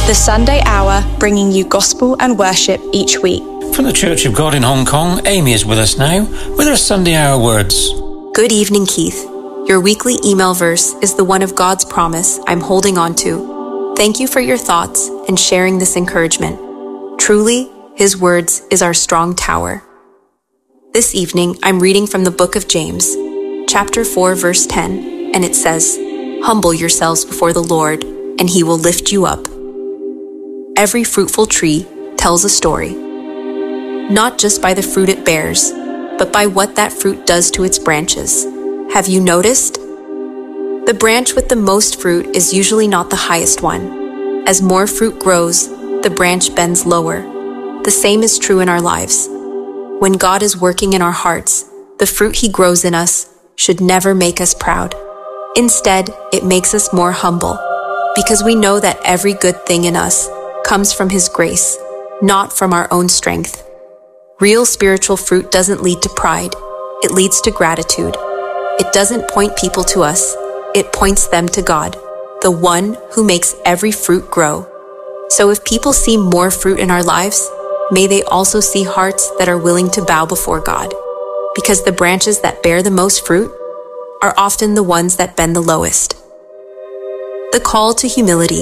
The Sunday Hour, bringing you gospel and worship each week. From the Church of God in Hong Kong, Amy is with us now with her Sunday Hour words. Good evening, Keith. Your weekly email verse is the one of God's promise I'm holding on to. Thank you for your thoughts and sharing this encouragement. Truly, His words is our strong tower. This evening, I'm reading from the book of James, chapter 4, verse 10, and it says, "Humble yourselves before the Lord, and He will lift you up." Every fruitful tree tells a story, not just by the fruit it bears, but by what that fruit does to its branches. Have you noticed? The branch with the most fruit is usually not the highest one. As more fruit grows, the branch bends lower. The same is true in our lives. When God is working in our hearts, the fruit He grows in us should never make us proud. Instead, it makes us more humble, because we know that every good thing in us comes from His grace, not from our own strength. Real spiritual fruit doesn't lead to pride, it leads to gratitude. It doesn't point people to us, it points them to God, the one who makes every fruit grow. So if people see more fruit in our lives, may they also see hearts that are willing to bow before God, because the branches that bear the most fruit are often the ones that bend the lowest. The call to humility.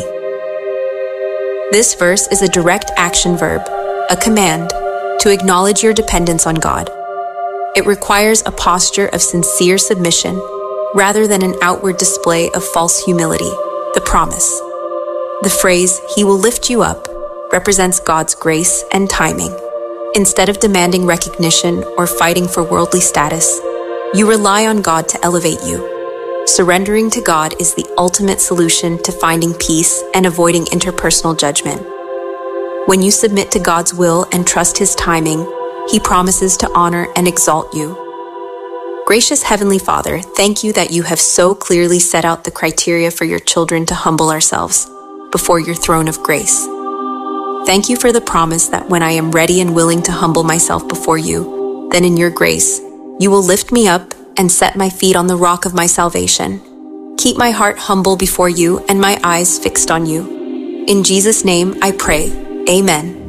This verse is a direct action verb, a command, to acknowledge your dependence on God. It requires a posture of sincere submission rather than an outward display of false humility, the promise. The phrase, "He will lift you up," represents God's grace and timing. Instead of demanding recognition or fighting for worldly status, you rely on God to elevate you. Surrendering to God is the ultimate solution to finding peace and avoiding interpersonal judgment. When you submit to God's will and trust His timing, He promises to honor and exalt you. Gracious Heavenly Father, thank you that you have so clearly set out the criteria for your children to humble ourselves before your throne of grace. Thank you for the promise that when I am ready and willing to humble myself before you, then in your grace, you will lift me up and set my feet on the rock of my salvation. Keep my heart humble before you and my eyes fixed on you. In Jesus' name I pray. Amen.